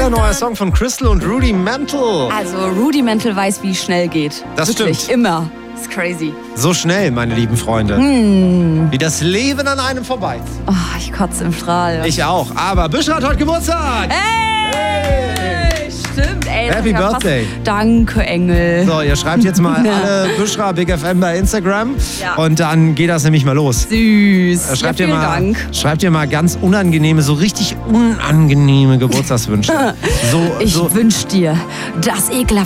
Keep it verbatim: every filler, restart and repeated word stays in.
Fire, neuer Song von Crystal und Rudimental. Also Rudimental weiß, wie schnell geht. Das Wirklich, stimmt. immer. Das ist crazy. So schnell, meine lieben Freunde. Hm. Wie das Leben an einem vorbei. Oh, ich kotze im Strahl. Ich auch. Aber Büschel hat heute Geburtstag. Hey! Stimmt, ey. Happy ja Birthday. Fast. Danke, Engel. So, ihr schreibt jetzt mal alle Büschra Big F M bei Instagram. Ja. Und dann geht das nämlich mal los. Süß. Schreibt, ja, ihr vielen mal, Dank. schreibt ihr mal ganz unangenehme, so richtig unangenehme Geburtstagswünsche. So, Ich so, wünsch dir das ekelhafte